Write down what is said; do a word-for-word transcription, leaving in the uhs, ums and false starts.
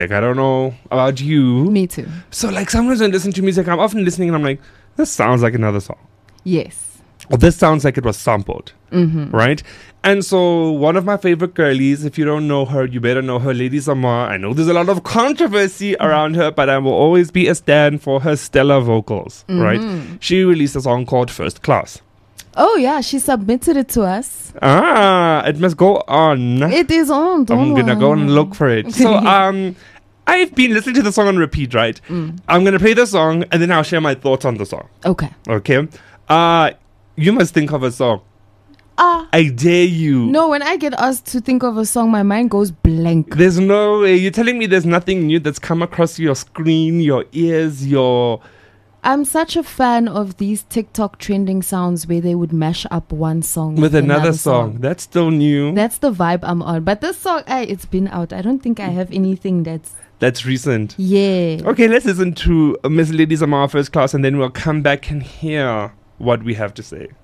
Like, I don't know about you. Me too. So, like, sometimes when I listen to music, I'm often listening and I'm like, this sounds like another song. Yes. Or this sounds like it was sampled. Mm-hmm. Right? And so, one of my favorite girlies, if you don't know her, you better know her, Lady Samar. I know there's a lot of controversy mm-hmm. around her, but I will always be a stan for her stellar vocals. Mm-hmm. Right? She released a song called First Class. Oh, yeah. She submitted it to us. Ah, it must go on. It is on. Don't I'm going to go and look for it. So, um... I've been listening to the song on repeat, right? Mm. I'm going to play the song and then I'll share my thoughts on the song. Okay. Okay. Uh, you must think of a song. Ah. Uh, I dare you. No, when I get asked to think of a song, my mind goes blank. There's no way. You're telling me there's nothing new that's come across your screen, your ears, your... I'm such a fan of these TikTok trending sounds where they would mash up one song with, with another, another song. song. That's still new. That's the vibe I'm on. But this song, I, it's been out. I don't think I have anything that's... That's recent. Yeah. Okay, let's listen to Miss Lady Samar First Class and then we'll come back and hear what we have to say.